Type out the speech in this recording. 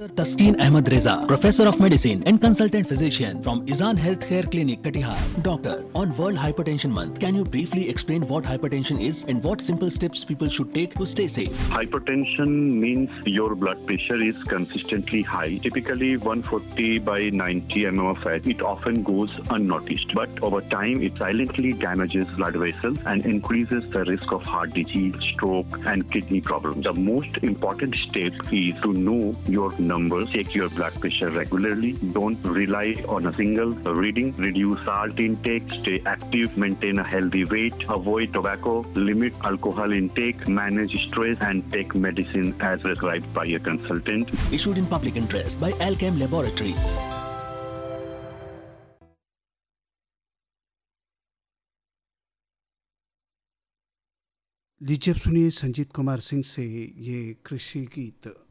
Taskeen Ahmed Reza, Professor of Medicine and Consultant Physician from Izan Healthcare Clinic, Katihar. Doctor, on World Hypertension Month, can you briefly explain what hypertension is and what simple steps people should take to stay safe? Hypertension means your blood pressure is consistently high, typically 140 by 90 mm of fat. It often goes unnoticed, but over time it silently damages blood vessels and increases the risk of heart disease, stroke and kidney problems. The most important step is to know your numbers, check your blood pressure regularly, don't rely on a single reading, reduce salt intake, stay active, maintain a healthy weight, avoid tobacco, limit alcohol intake, manage stress and take medicine as prescribed by a consultant. Issued in public interest by Alchem Laboratories. लीजिए अब सुनिए संजीत कुमार सिंह से ये कृषि गीत।